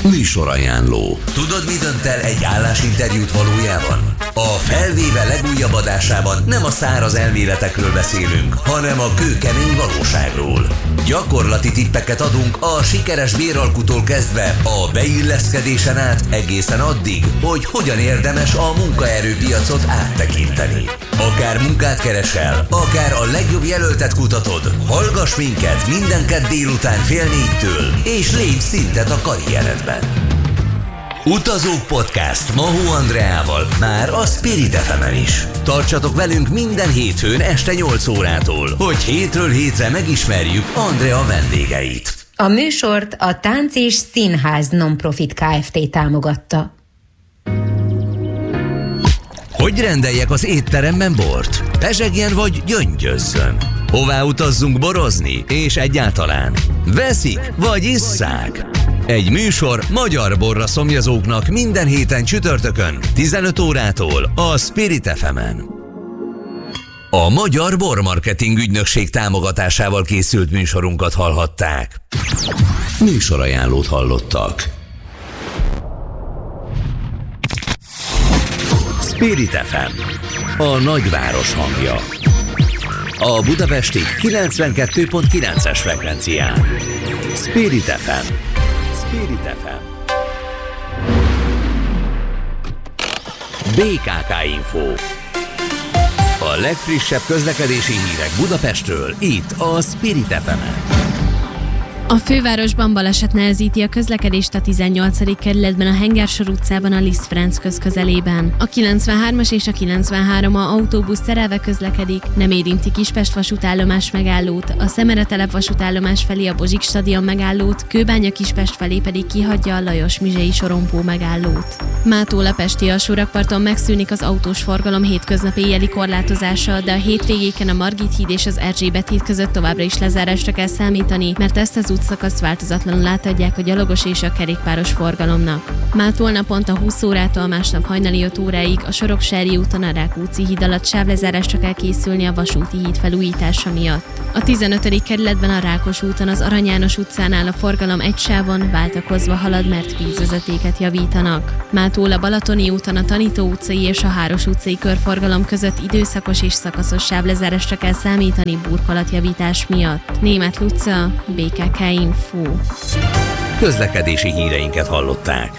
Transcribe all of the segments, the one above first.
Műsorajánló. Tudod, mi dönt el egy állásinterjút valójában? A Felvéve legújabb adásában nem a száraz elméletekről beszélünk, hanem a kőkemény valóságról. Gyakorlati tippeket adunk a sikeres béralkutól kezdve a beilleszkedésen át egészen addig, hogy hogyan érdemes a munkaerőpiacot áttekinteni. Akár munkát keresel, akár a legjobb jelöltet kutatod, hallgass minket minden kedd délután 3:30-től, és lépj szintet a karrieredben. Utazók Podcast Mahó Andreával már a Spirit FM-en is. Tartsatok velünk minden hétfőn este 8 órától, hogy hétről hétre megismerjük Andrea vendégeit. A műsort a Tánc és Színház Nonprofit Kft. Támogatta. Hogy rendeljek az étteremben bort? Pezsegjen vagy gyöngyözzön? Hová utazzunk borozni? És egyáltalán veszik vagy isszák? Egy műsor magyar borra szomjazóknak minden héten csütörtökön 15 órától a Spirit FM-en. A Magyar Bormarketing Ügynökség támogatásával készült műsorunkat hallhatták. Műsorajánlót hallottak. Spirit FM, a nagyváros hangja. A budapesti 92.9-es frekvencián. Spirit FM. Spirit FM. BKK Info. A legfrissebb közlekedési hírek Budapestről, itt a Spirit FM-en. A fővárosban baleset nehezíti a közlekedést a 18. kerületben a Hengersor utcában a Liszt Ferenc köz közelében. A 93-as és a 93 autóbusz szerelve közlekedik, nem érinti Kispest vasútállomás megállót, a Szemere-telep vasútállomás felé a Bozsik stadion megállót, Kőbánya Kispest felé pedig kihagyja a Lajos-Mizsei sorompó megállót. Mától-Pesti alsórakparton megszűnik az autós forgalom hétköznap éjjeli korlátozása, de a hétvégéken a Margit híd és az Erzsébet híd között továbbra is lezárásra kell számítani, mert ezt az útszakaszt változatlanul átadják a gyalogos és a kerékpáros forgalomnak. Mától naponta 20 órától másnap hajnali 5 óráig a Soroksári úton a Rákóczi híd alatt sávlezárásra kell készülni a Vasúti híd felújítása miatt. A 15. kerületben a Rákos úton az Arany János utcánál a forgalom egy sávon váltakozva halad, mert vízvezetéket javítanak. Mától a Balatoni úton a Tanító utcai és a Háros utcai körforgalom között időszakos és szakaszos sávlezárásra kell számítani burkolatjavítás miatt. Németh Luca, BKK Info. Közlekedési híreinket hallották.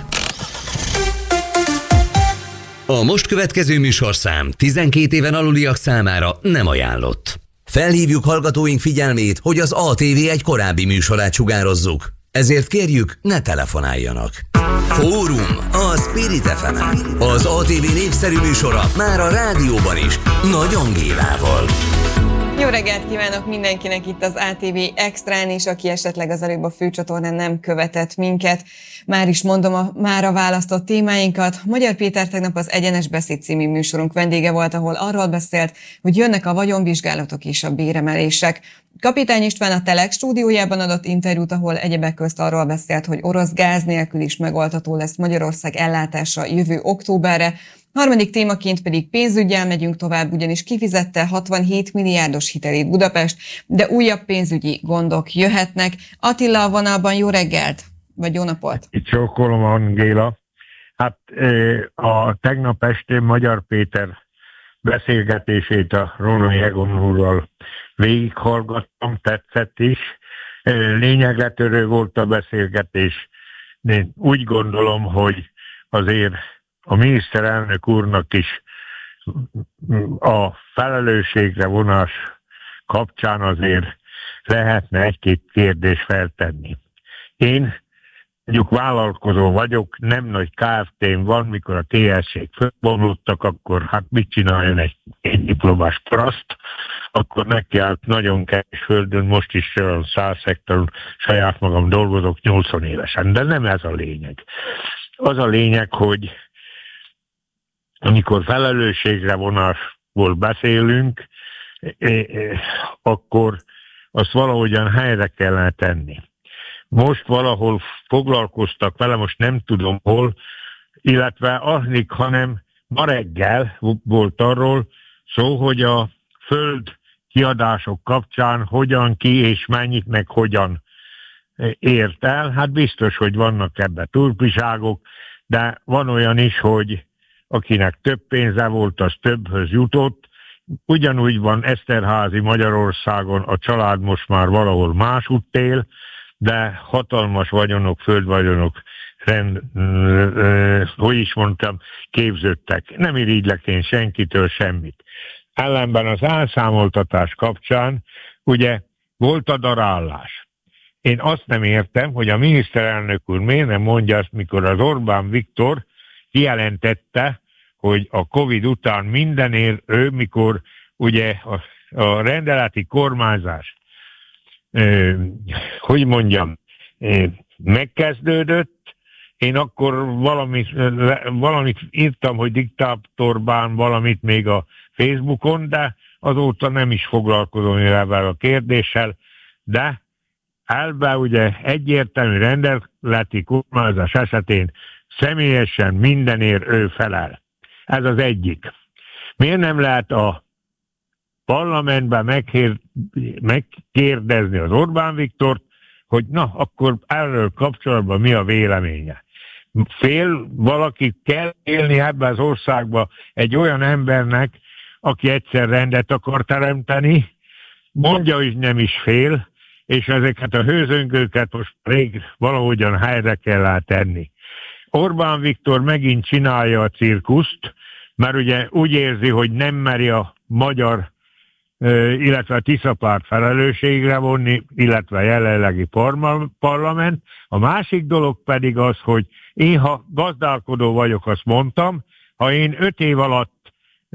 A most következő műsorszám 12 éven aluliak számára nem ajánlott. Felhívjuk hallgatóink figyelmét, hogy az ATV egy korábbi műsorát sugározzuk. Ezért kérjük, ne telefonáljanak. Fórum a Spirit FM-en. Az ATV népszerű műsora már a rádióban is, Nagy Angélával. Jó reggelt kívánok mindenkinek itt az ATV Extrán is, aki esetleg az előbb a főcsatornán nem követett minket. Már is mondom a választott témáinkat. Magyar Péter tegnap az Egyenes Beszéd című műsorunk vendége volt, ahol arról beszélt, hogy jönnek a vagyonvizsgálatok és a béremelések. Kapitány István a Telex stúdiójában adott interjút, ahol egyebek közt arról beszélt, hogy orosz gáz nélkül is megoldható lesz Magyarország ellátása jövő októberre. Harmadik témaként pedig pénzüggyel megyünk tovább, ugyanis kifizette 67 milliárdos hitelét Budapest, de újabb pénzügyi gondok jöhetnek. Attila a vonalban, jó reggelt, vagy jó napot! Itt csókolom, Angéla. Hát a tegnap estén Magyar Péter beszélgetését a Rónai Egon úrral végighallgattam, tetszett is. Lényegre törő volt a beszélgetés. Én úgy gondolom, hogy azért a miniszterelnök úrnak is a felelősségre vonás kapcsán azért lehetne egy-két kérdést feltenni. Én mondjuk vállalkozó vagyok, nem nagy Kft-m van, mikor a TS-ék fölbomlottak, akkor hát mit csináljon egy diplomás paraszt, akkor neki állt nagyon kevés földön, most is 100 hektáron saját magam dolgozok 80 évesen, de nem ez a lényeg. Az a lényeg, hogy amikor felelősségre vonásból beszélünk, akkor azt valahogyan helyre kellene tenni. Most valahol foglalkoztak vele, most nem tudom hol, illetve aznig, hanem ma reggel volt arról szó, hogy a föld kiadások kapcsán hogyan, ki és mennyit, meg hogyan ért el. Hát biztos, hogy vannak ebbe turpiságok, de van olyan is, hogy akinek több pénze volt, az többhöz jutott. Ugyanúgy van Eszterházy Magyarországon, a család most már valahol másútt él, de hatalmas vagyonok, földvagyonok, hogy is mondtam, képződtek. Nem irigylek én senkitől semmit. Ellenben az elszámoltatás kapcsán ugye volt a darálás. Én azt nem értem, hogy a miniszterelnök úr miért nem mondja azt, mikor az Orbán Viktor kijelentette, hogy a Covid után mindenért ő, mikor ugye a rendeleti kormányzás, megkezdődött, én akkor valamit írtam, hogy diktátorbán valamit még a Facebookon, de azóta nem is foglalkozom ezzel a kérdéssel, de elve ugye egyértelmű rendeleti kormányzás esetén személyesen mindenért ő felel. Ez az egyik. Miért nem lehet a parlamentben megkérdezni az Orbán Viktort, hogy na, akkor erről kapcsolatban mi a véleménye? Valaki kell élni ebben az országban egy olyan embernek, aki egyszer rendet akar teremteni, mondja, hogy nem is fél, és ezeket a hőzöngőket most rég valahogyan helyre kell tenni. Orbán Viktor megint csinálja a cirkuszt, mert ugye úgy érzi, hogy nem meri a magyar, illetve a Tiszapárt felelősségre vonni, illetve a jelenlegi parlament. A másik dolog pedig az, hogy én, ha gazdálkodó vagyok, azt mondtam, ha én 5 év alatt,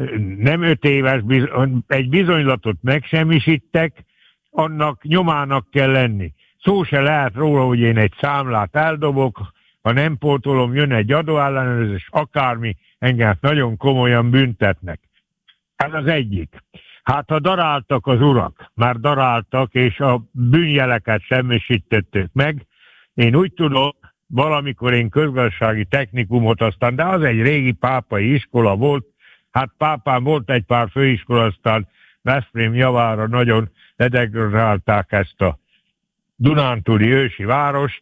nem 5 éves, egy bizonylatot megsemmisítek, annak nyomának kell lenni. Szó se lehet róla, hogy én egy számlát eldobok, ha nem pótolom, jön egy adóellenőrzés, akármi, engem nagyon komolyan büntetnek. Ez az egyik. Hát ha daráltak az urak, már daráltak, és a bűnjeleket semmisítették meg, én úgy tudom, valamikor én közgazdasági technikumot aztán, de az egy régi pápai iskola volt, hát pápán volt egy pár főiskola, aztán Veszprém javára nagyon ledegradálták ezt a dunántúli ősi várost,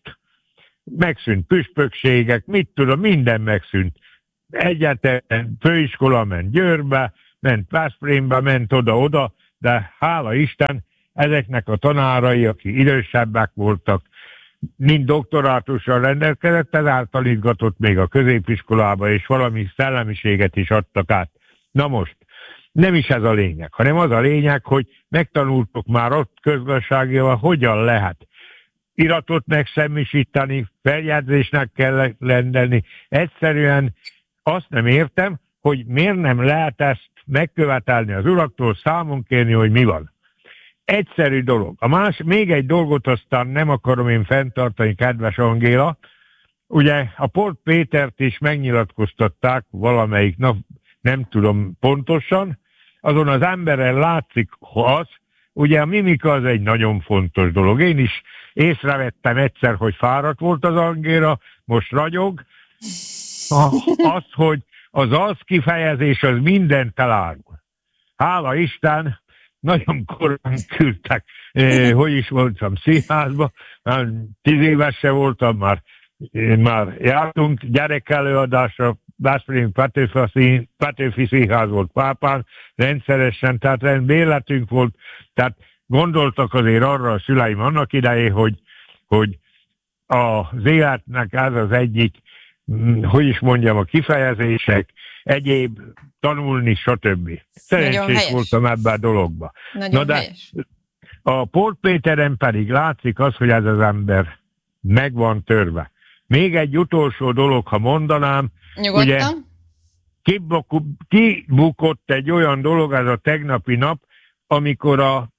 megszűnt püspökségek, mit tudom, minden megszűnt. Egyáltalán főiskola ment Győrbe, ment Veszprémbe, ment oda-oda, de hála Isten, ezeknek a tanárai, akik idősebbek voltak, mind doktorátussal rendelkezett, ezáltal izgatott még a középiskolába, és valami szellemiséget is adtak át. Na most, nem is ez a lényeg, hanem az a lényeg, hogy megtanultok már ott közgazdaságival, hogyan lehet iratot megsemmisíteni, feljegyzésnek kell rendelni. Egyszerűen azt nem értem, hogy miért nem lehet ezt megkövetelni az uraktól, számon kérni, hogy mi van. Egyszerű dolog. Még egy dolgot aztán nem akarom én fenntartani, kedves Angéla. Ugye a Port Pétert is megnyilatkoztatták valamelyik nap, nem tudom pontosan, azon az emberen látszik az, ugye a mimika az egy nagyon fontos dolog. Én is észrevettem egyszer, hogy fáradt volt az Angéla, most ragyog. Az, hogy az az kifejezés, az mindent elárul. Hála Isten, nagyon korán küldtek, hogy is mondtam, színházba, 10 éves se voltam, már jártunk gyerekelőadásra, Veszprém Petőfi Színház volt Pápán, rendszeresen, tehát béletünk volt, tehát gondoltak azért arra a szüleim annak idején, hogy az életnek ez az egyik, hogy is mondjam, a kifejezések, egyéb, tanulni, stb. Szerencsés voltam ebben a dologba. Nagyon helyes. A Port Péteren pedig látszik az, hogy ez az ember meg van törve. Még egy utolsó dolog, ha mondanám, ugye kibukott egy olyan dolog, ez a tegnapi nap, amikor a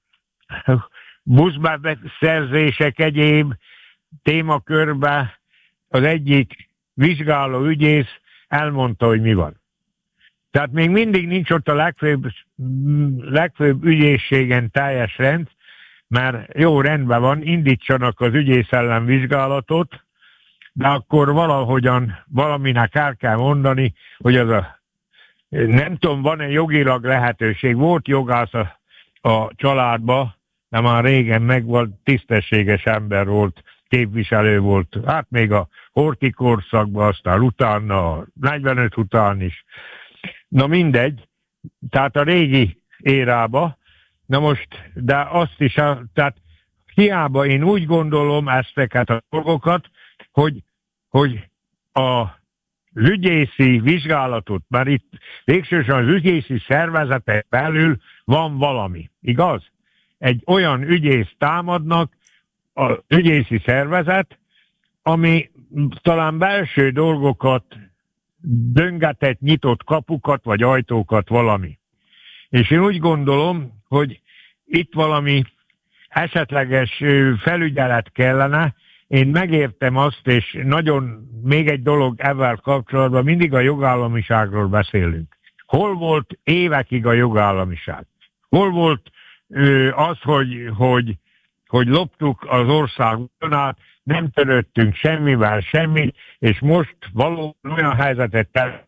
buszbeszerzések egyéb témakörbe az egyik vizsgáló ügyész elmondta, hogy mi van. Tehát még mindig nincs ott a legfőbb ügyészségen teljes rend, mert jó, rendben van, indítsanak az ügyész ellen vizsgálatot, de akkor valaminek el kell mondani, hogy az nem tudom, van-e jogilag lehetőség. Volt jogász a családba, de már régen megvolt, tisztességes ember volt, képviselő volt, hát még a Horthy korszakban, aztán utána, a 45 után is. Na mindegy, tehát a régi érába, na most, de azt is, tehát hiába én úgy gondolom ezteket a dolgokat, hogy az ügyészi vizsgálatot, mert itt végsősorban az ügyészi szervezetek belül van valami, igaz? Egy olyan ügyész támadnak, az ügyészi szervezet, ami talán belső dolgokat döngetett, nyitott kapukat vagy ajtókat valami. És én úgy gondolom, hogy itt valami esetleges felügyelet kellene. Én megértem azt, és nagyon még egy dolog ezzel kapcsolatban, mindig a jogállamiságról beszélünk. Hol volt évekig a jogállamiság? Hol volt az, hogy loptuk az országon át, nem törődtünk semmivel, semmit, és most valóban olyan helyzetet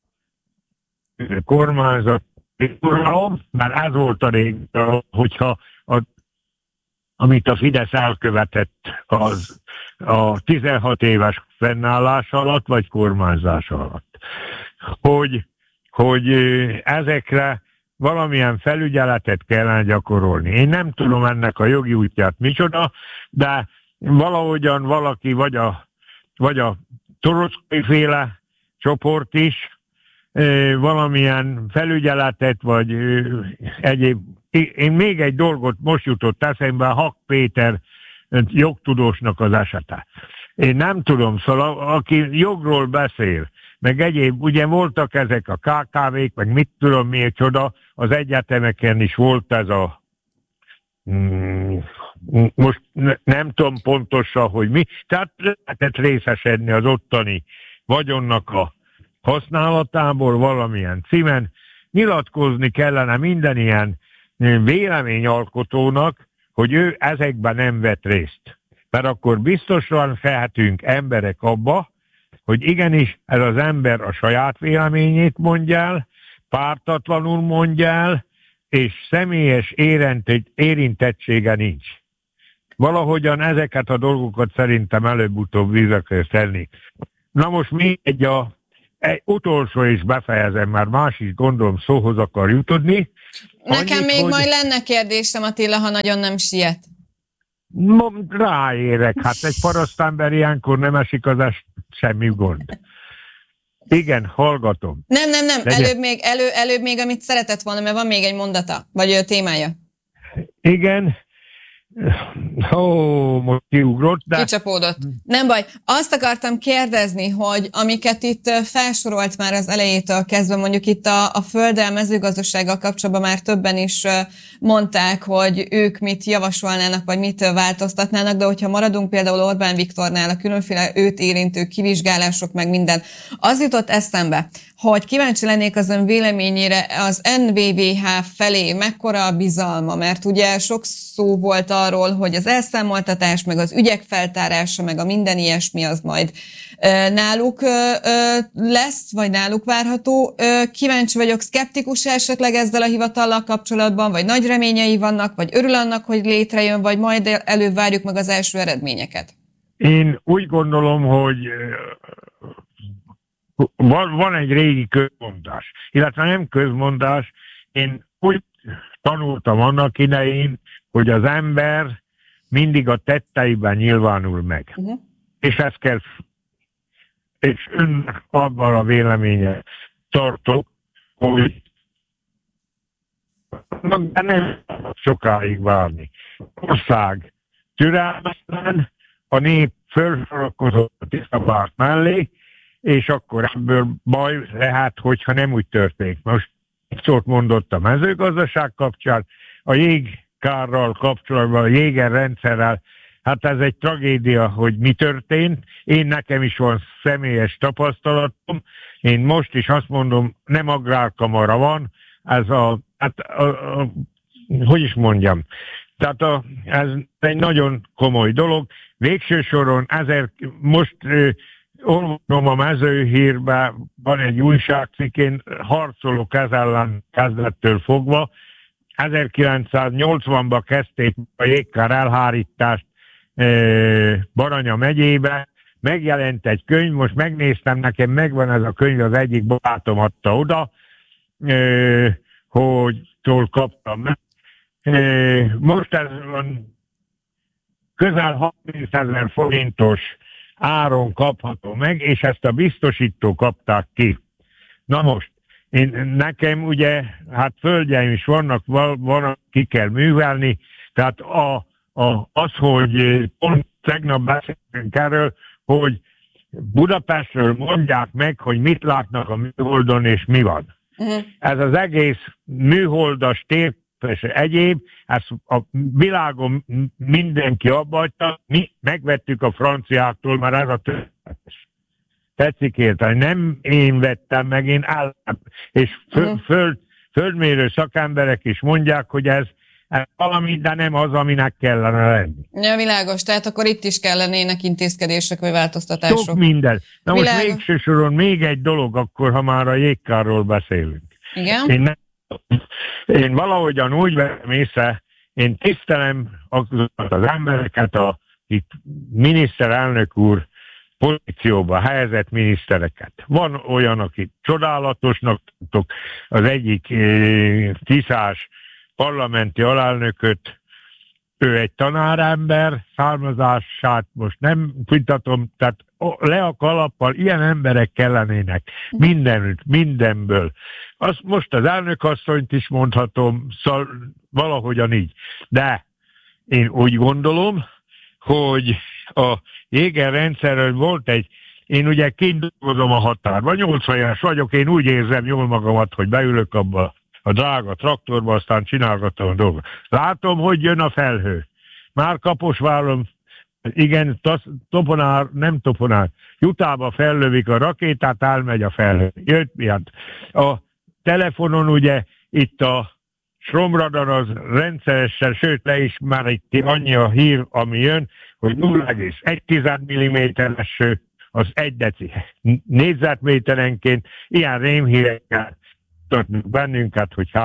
kormányzat, mert ez volt a rég, hogyha amit a Fidesz elkövetett az a 16 éves fennállás alatt, vagy kormányzás alatt. Hogy ezekre valamilyen felügyeletet kellene gyakorolni. Én nem tudom ennek a jogi útját micsoda, de valahogyan valaki, vagy a Toroczkai féle csoport is valamilyen felügyeletet, vagy egyéb. Én még egy dolgot most jutott eszembe, a Hak Péter jogtudósnak az esete. Én nem tudom, szóval aki jogról beszél, meg egyéb, ugye voltak ezek a KKV-k, meg mit tudom miért csoda, az egyetemeken is volt ez a most nem tudom pontosan, hogy mi, tehát lehetett részesedni az ottani vagyonnak a használatából valamilyen címen, nyilatkozni kellene minden ilyen véleményalkotónak, hogy ő ezekben nem vett részt. Mert akkor biztosan vehetünk emberek abba, hogy igenis ez az ember a saját véleményét mondja el, pártatlanul mondja el, és személyes érintettsége nincs. Valahogyan ezeket a dolgokat szerintem előbb-utóbb vízre tenni. Na most még egy utolsó is befejezem, már más is gondolom szóhoz akar jutodni. Nekem még majd lenne kérdésem, Attila, ha nagyon nem siet. Ráérek, hát egy parasztember ilyenkor nem esik az semmi gond. Igen, hallgatom. Nem, előbb még, amit szeretett volna, mert van még egy mondata, vagy témája. Igen. Most kiugrott, de... Kicsapódott. Nem baj. Azt akartam kérdezni, hogy amiket itt felsorolt már az elejétől kezdve, mondjuk itt a földdel, mezőgazdasággal kapcsolatban már többen is mondták, hogy ők mit javasolnának, vagy mit változtatnának, de hogyha maradunk például Orbán Viktornál, a különféle őt érintő kivizsgálások, meg minden, az jutott eszembe, hogy kíváncsi lennék az ön véleményére az NVVH felé mekkora a bizalma, mert ugye sok szó volt arról, hogy az elszámoltatás, meg az ügyek feltárása, meg a minden ilyesmi az majd náluk lesz, vagy náluk várható. Kíváncsi vagyok, szkeptikus esetleg ezzel a hivatallal kapcsolatban, vagy nagy reményei vannak, vagy örül annak, hogy létrejön, vagy majd előbb várjuk meg az első eredményeket? Én úgy gondolom, hogy van egy régi közmondás, illetve nem közmondás, én úgy tanultam annak idején, hogy az ember mindig a tetteiben nyilvánul meg. És ezt kell, és önnek abban a véleménye tartok, hogy nem sokáig várni. Ország türelmetlen, a nép felsorakozott a tiszta párt mellé, és akkor ebből baj lehet, hogyha nem úgy történik. Most egy szót mondott a mezőgazdaság kapcsán, a jégkárral kapcsolatban, a jéger rendszerrel, hát ez egy tragédia, hogy mi történt. Nekem is van személyes tapasztalatom. Én most is azt mondom, nem agrárkamara van, ez hogy is mondjam, tehát ez egy nagyon komoly dolog. Végső soron most olvasom a Mezőhírben, van egy újságcikk, én harcolok ez ellen kezdettől fogva. 1980-ban kezdték a jégkár elhárítást, Baranya megyébe, megjelent egy könyv, most megnéztem, nekem megvan ez a könyv, az egyik barátom adta oda, hogy tól kaptam meg. Most ez van közel 30 000 forintos áron kapható meg, és ezt a biztosító kapták ki. Na most, nekem ugye, hát földjeim is vannak, ki kell művelni, tehát az, hogy pont tegnap beszéltünk erről, hogy Budapestről mondják meg, hogy mit látnak a műholdon, és mi van. Ez az egész műholdas tér és egyéb, ezt a világon mindenki abbahagyta, mi megvettük a franciáktól, mert ez a tökéletes. Tetszik érteni. Nem én vettem meg, én álltam. És földmérő szakemberek is mondják, hogy ez valami, de nem az, aminek kellene lenni. Ja, világos. Tehát akkor itt is kellenének intézkedések vagy változtatások. Sok minden. Na most végső soron még egy dolog, akkor ha már a jégkárról beszélünk. Igen? Én valahogyan úgy vettem észre, én tisztelem az embereket, itt miniszterelnök úr pozícióba helyezett minisztereket. Van olyan, akit csodálatosnak tudtok, az egyik tiszás parlamenti alelnököt, ő egy tanárember, származását most nem vitatom, tehát le a kalappal, ilyen emberek kellenének mindenből. Azt most az elnökasszonyt is mondhatom, szóval valahogyan így. De én úgy gondolom, hogy a Jéger rendszerről volt én ugye kint dolgozom a határban, 80 éves vagyok, én úgy érzem jól magamat, hogy beülök abba a drága traktorba, aztán csinálgatom a dolgot. Látom, hogy jön a felhő. Már Kaposváron, igen, nem toponár, Jutába fellövik a rakétát, elmegy a felhő. Jött miatt. A telefonon ugye itt a Sromradar az rendszeresen, sőt leismeríti annyi a hír, ami jön, hogy 0,1 mm-es az 1 deci négyzetméterenként, ilyen rémhírekkel tudnak bennünket, hogy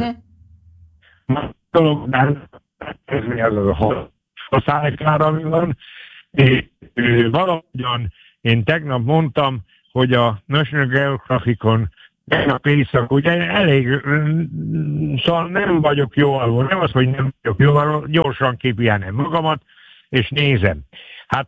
a szájkár, ami van, és valahogyan én tegnap mondtam, hogy a National Geographic-on tegnap éjszak, ugye elég, szóval nem vagyok jól, nem az, hogy nem vagyok jól, gyorsan kipihenem magamat, és nézem. Hát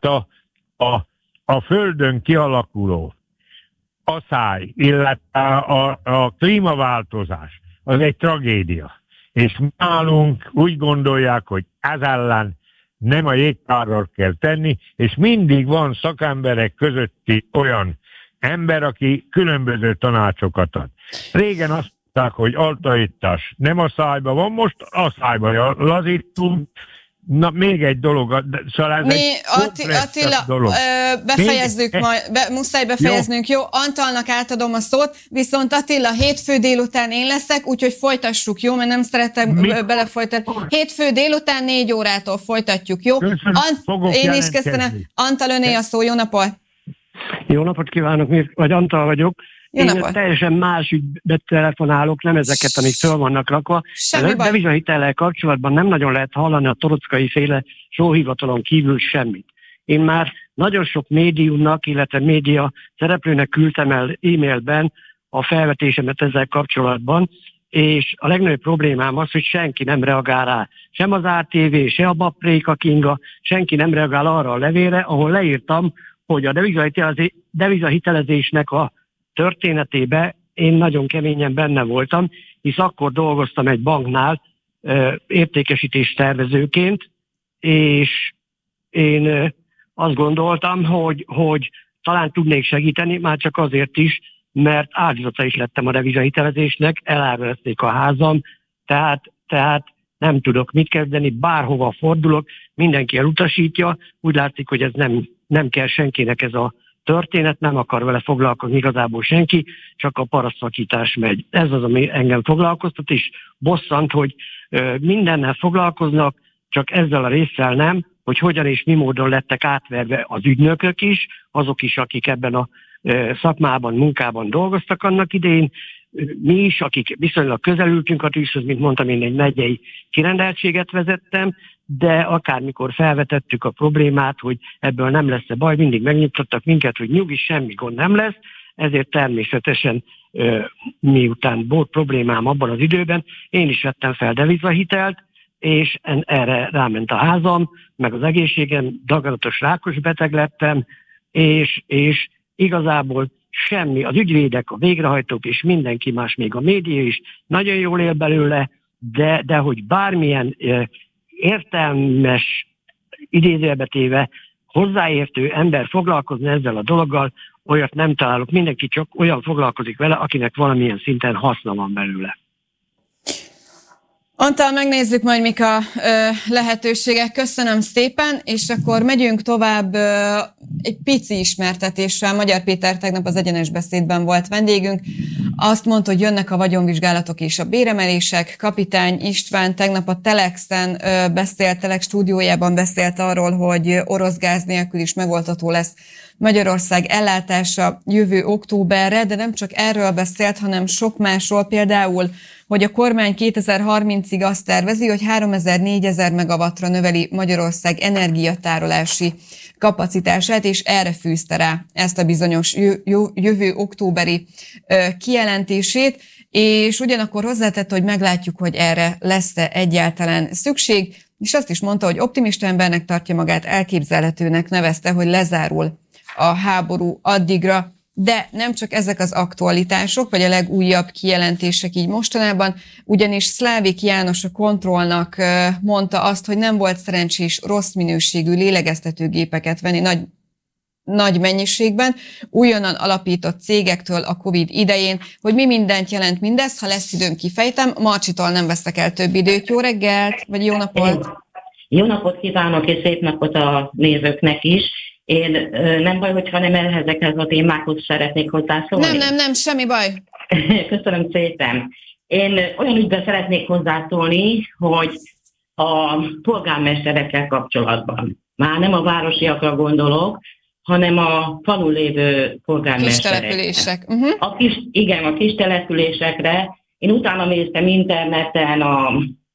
a Földön kialakuló asszály, illetve a klímaváltozás, az egy tragédia. És nálunk úgy gondolják, hogy ez ellen nem a jégkárral kell tenni, és mindig van szakemberek közötti olyan ember, aki különböző tanácsokat ad. Régen azt mondták, hogy altaítás nem a szájba van, most a szájba lazítunk. Na, még egy dolog, szóval ez Attila, dolog. Befejezzük muszáj befejeznünk, jó? Antalnak átadom a szót, viszont Attila, hétfő délután én leszek, úgyhogy folytassuk, jó? Mert nem szeretem belefolytatni. Hétfő délután 4 órától folytatjuk, jó? Én is köszönöm. Antal, öné a szó, jó napot! Jó napot kívánok, vagy Antal vagyok. Én teljesen más ügybe telefonálok, nem ezeket, amik föl vannak rakva. A devizahitellel kapcsolatban nem nagyon lehet hallani a Torockai féle sóhivatalon kívül semmit. Én már nagyon sok médiumnak, illetve média szereplőnek küldtem el e-mailben a felvetésemet ezzel kapcsolatban, és a legnagyobb problémám az, hogy senki nem reagál rá. Sem az ATV, se a Babréka Kinga, senki nem reagál arra a levélre, ahol leírtam, hogy a devizahitelezésnek a történetébe én nagyon keményen benne voltam, hisz akkor dolgoztam egy banknál értékesítés tervezőként, és én azt gondoltam, hogy talán tudnék segíteni, már csak azért is, mert áldozata is lettem a devizahitelezésnek, elárverezték a házam, tehát nem tudok mit kezdeni, bárhova fordulok, mindenki elutasítja, úgy látszik, hogy ez nem kell senkinek ez a történet, nem akar vele foglalkozni igazából senki, csak a parasztvakítás megy. Ez az, ami engem foglalkoztat, és bosszant, hogy mindennel foglalkoznak, csak ezzel a résszel nem, hogy hogyan és mi módon lettek átverve az ügynökök is, azok is, akik ebben a szakmában, munkában dolgoztak annak idején. mi is, akik viszonylag közelültünk a tűzhöz, mint mondtam, én egy megyei kirendeltséget vezettem, de akármikor felvetettük a problémát, hogy ebből nem lesz baj, mindig megnyugtattak minket, hogy nyugi, semmi gond nem lesz, ezért természetesen miután volt problémám abban az időben, én is vettem fel devizahitelt, és erre ráment a házam, meg az egészségem, daganatos rákos beteg lettem, és igazából semmi, az ügyvédek, a végrehajtók és mindenki más, még a média is nagyon jól él belőle, de hogy bármilyen értelmes, idézőjelbe téve, hozzáértő ember foglalkozni ezzel a dologgal, olyat nem találok. Mindenki csak olyan foglalkozik vele, akinek valamilyen szinten haszna van belőle. Antal, megnézzük majd, mik a lehetőségek. Köszönöm szépen, és akkor megyünk tovább egy pici ismertetéssel. Magyar Péter tegnap az Egyenes Beszédben volt vendégünk. Azt mondta, hogy jönnek a vagyonvizsgálatok és a béremelések. Kapitány István tegnap a Telexen beszélt, Telex stúdiójában beszélt arról, hogy orosz gáz nélkül is megoldható lesz Magyarország ellátása jövő októberre, de nem csak erről beszélt, hanem sok másról, például, hogy a kormány 2030-ig azt tervezi, hogy 3000-4000 megawattra növeli Magyarország energiatárolási kapacitását, és erre fűzte rá ezt a bizonyos jövő októberi kijelentését, és ugyanakkor hozzátette, hogy meglátjuk, hogy erre lesz-e egyáltalán szükség, és azt is mondta, hogy optimista embernek tartja magát, elképzelhetőnek nevezte, hogy lezárul a háború addigra, de nem csak ezek az aktualitások, vagy a legújabb kijelentések így mostanában, ugyanis Szlávik János a Kontrollnak mondta azt, hogy nem volt szerencsés rossz minőségű lélegeztetőgépeket venni nagy mennyiségben, újonnan alapított cégektől a Covid idején. Hogy mi mindent jelent mindez, ha lesz időm, kifejtem. Marcsitól nem vesztek el több időt. Jó reggelt, vagy jó napot! Jó napot kívánok, és szép napot a nézőknek is. Én nem baj, hogyha nem ezekhez a témákhoz szeretnék hozzászólni? Nem, semmi baj. Köszönöm szépen. Én olyan ügyben szeretnék hozzászólni, hogy a polgármesterekkel kapcsolatban. Már nem a városiakra gondolok, hanem a falun lévő polgármesterekre. Kistelepülések. A kis településekre. Én utána néztem interneten a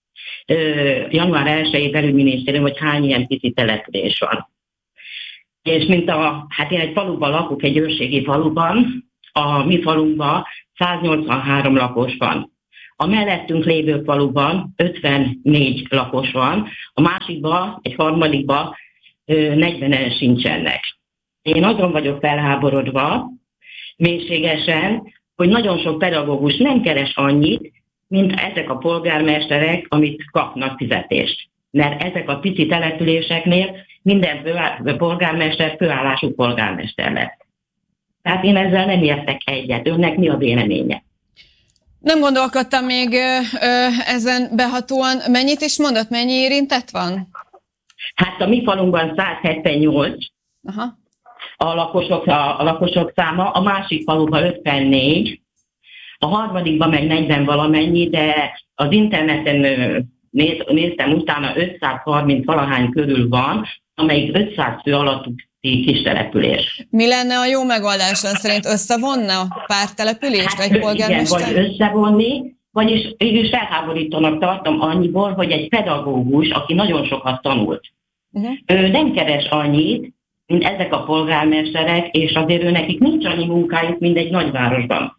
január 1-i belügyminisztérium, hogy hány ilyen pici település van. És én egy faluban lakok, egy őrségi faluban, a mi falunkban 183 lakos van. A mellettünk lévő faluban 54 lakos van, a másikban, egy harmadikban 40-en sincsenek. Én azon vagyok felháborodva, mélységesen, hogy nagyon sok pedagógus nem keres annyit, mint ezek a polgármesterek, amit kapnak fizetést. Mert ezek a pici településeknél minden polgármester főállású polgármester lett. Tehát én ezzel nem értek egyet. Önnek mi a véleménye? Nem gondolkodtam még ezen behatóan. Mennyit is mondott, mennyi érintett van? Hát a mi falunkban 178 Aha. A lakosok száma, a másik faluban 54, a harmadikban meg 40 valamennyi, de az interneten néztem utána 530 valahány körül van, amelyik 500 fő alatti kis település. Mi lenne a jó megoldás szerint? Összevonna pár települést egy polgármester? Igen, vagy összevonni, vagyis végül felháborítónak tartom annyiból, hogy egy pedagógus, aki nagyon sokat tanult, ő nem keres annyit, mint ezek a polgármesterek, és azért nekik nincs annyi munkájuk, mint egy nagyvárosban.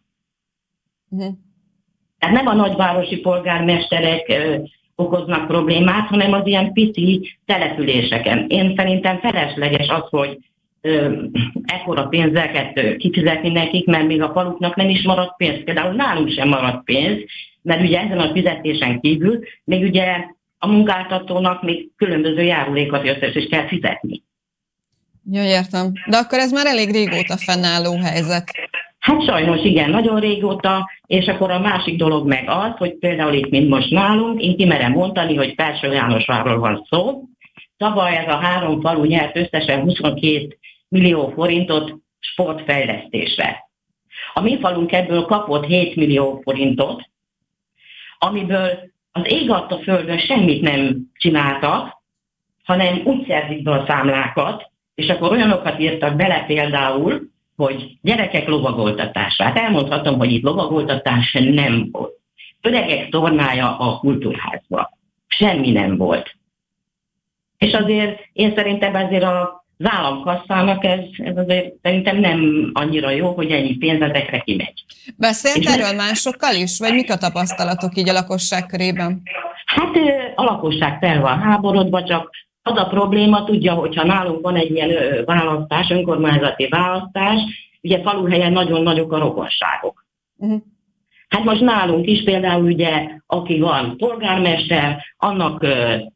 Tehát nem a nagyvárosi polgármesterek okoznak problémát, hanem az ilyen pici településeken. Én szerintem felesleges az, hogy ekkora pénzeket kifizetni nekik, mert még a faluknak nem is maradt pénz. Például nálunk sem maradt pénz, mert ugye ezen a fizetésen kívül még ugye a munkáltatónak még különböző járulékot is kell fizetni. Jó, értem. De akkor ez már elég régóta fennálló helyzet. Hát sajnos igen, nagyon régóta, és akkor a másik dolog meg az, hogy például itt, mint most nálunk, én kimerem mondani, hogy Felső Jánosvárról van szó. Tavaly ez a 3 falu nyert összesen 22 millió forintot sportfejlesztésre. A mi falunk ebből kapott 7 millió forintot, amiből az ég adta földön semmit nem csináltak, hanem úgy szerzik be a számlákat, és akkor olyanokat írtak bele például, hogy gyerekek lovagoltatását. Elmondhatom, hogy itt lovagoltatás nem volt. Öregek tornája a kultúrházban. Semmi nem volt. És azért én szerintem ezért az államkasszának ez azért szerintem nem annyira jó, hogy ennyi pénz ezekre kimegy. Beszélt erről másokkal is? Vagy mik a tapasztalatok így a lakosság körében? Hát a lakosság fel van háborodva, csak az a probléma, tudja, hogyha nálunk van egy ilyen választás, önkormányzati választás, ugye faluhelyen nagyon nagyok a rokonságok. Hát most nálunk is például ugye, aki van polgármester, annak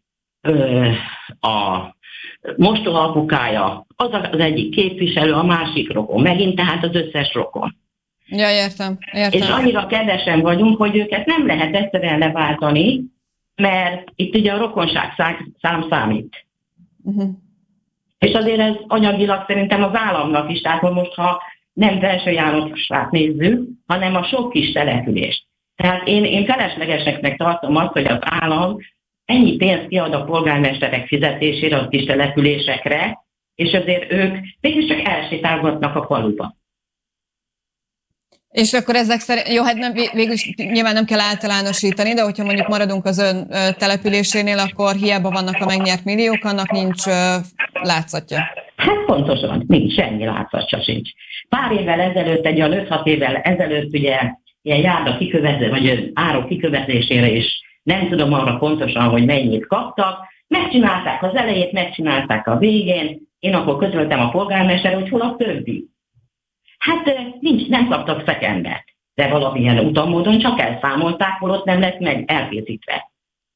a mostohaapukája, az az egyik képviselő, a másik rokon, megint tehát az összes rokon. Ja, értem. És annyira kevesen vagyunk, hogy őket nem lehet egyszerűen leváltani, mert itt ugye a rokonság szám számít. És azért ez anyagilag szerintem az államnak is, tehát most ha nem Belső Jánosát nézzük, hanem a sok kis települést. Tehát én feleslegeseknek tartom azt, hogy az állam ennyi pénzt kiad a polgármesterek fizetésére, a kis településekre, és azért ők mégis csak elsétálgatnak a faluba. És akkor ezek szerint, jó, hát nem, végülis nyilván nem kell általánosítani, de hogyha mondjuk maradunk az ön településénél, akkor hiába vannak a megnyert milliók, annak nincs látszatja. Hát pontosan, nincs, semmi látszatja sincs. Pár évvel ezelőtt, egy olyan 5-6 évvel ezelőtt ugye ilyen járda kikövező, vagy árok kikövezésére is nem tudom arra pontosan, hogy mennyit kaptak. Megcsinálták az elejét, megcsinálták a végén. Én akkor közöltem a polgármester, hogy hol a többi. Hát nincs, nem kaptak szekembert, de valamilyen úton módon csak elszámolták, holott nem lett meg elkészítve.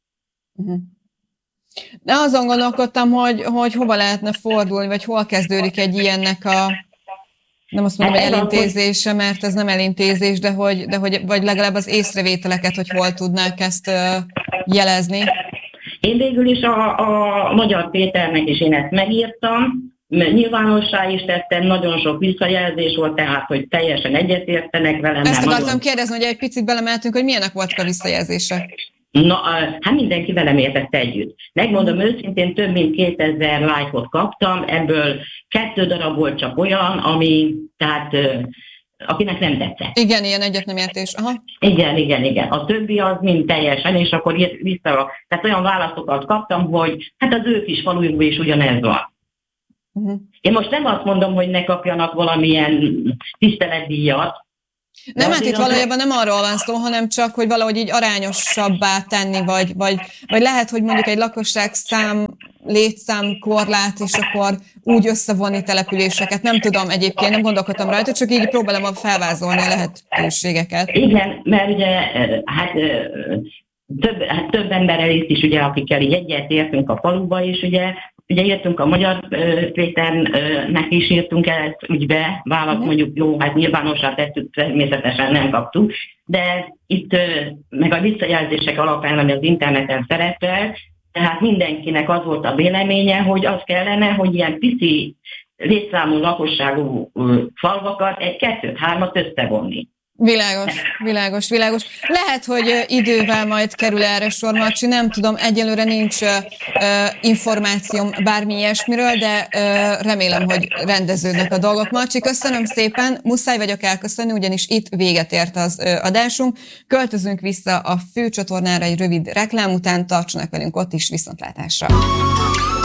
De azon gondolkodtam, hogy hova lehetne fordulni, vagy hol kezdődik egy ilyennek a, nem azt mondom, hogy elintézése, mert ez nem elintézés, de hogy vagy legalább az észrevételeket, hogy hol tudnák ezt jelezni. Én végül is a Magyar Péternek is én ezt megírtam, nyilvánossá is tettem, nagyon sok visszajelzés volt, tehát, hogy teljesen egyetértenek velem. Ezt akartam kérdezni, hogy egy picit belemeltünk, hogy milyenek voltak a visszajelzések? Na, hát mindenki velem értett együtt. Megmondom őszintén, több mint 2000 lájkot kaptam, ebből 2 darab volt csak olyan, ami, tehát, akinek nem tetszett. Igen, ilyen egyetnemértés. Aha. Igen. A többi az mind teljesen, és akkor vissza, tehát olyan válaszokat kaptam, hogy hát az ő kis falujukban is ugyanez van. Én most nem azt mondom, hogy ne kapjanak valamilyen tiszteletdíjat. Nem, hát itt valójában nem arról van szó, hanem csak, hogy valahogy így arányosabbá tenni, vagy lehet, hogy mondjuk egy lakosság létszám korlát, és akkor úgy összevonni településeket. Nem tudom egyébként, nem gondolkodtam rajta, csak így próbálom felvázolni a lehetőségeket. Igen, mert ugye több emberrel is, ugye, akikkel így egyetértünk a faluba is, ugye írtunk a Magyar Péternek is, írtunk el ezt ügybe, választ mondjuk jó, hát nyilvánossá tettük, természetesen nem kaptuk, de itt meg a visszajelzések alapján, ami az interneten szerepel, tehát mindenkinek az volt a véleménye, hogy az kellene, hogy ilyen pici létszámú lakosságú falvakat egy 2-3-at összevonni. Világos. Lehet, hogy idővel majd kerül erre sor, Marcsi, nem tudom, egyelőre nincs információm bármi ilyesmiről, de remélem, hogy rendeződnek a dolgok. Marcsi, köszönöm szépen, muszáj vagyok elköszönni, ugyanis itt véget ért az adásunk. Költözünk vissza a főcsatornára egy rövid reklám után, tartsanak velünk ott is, viszontlátásra!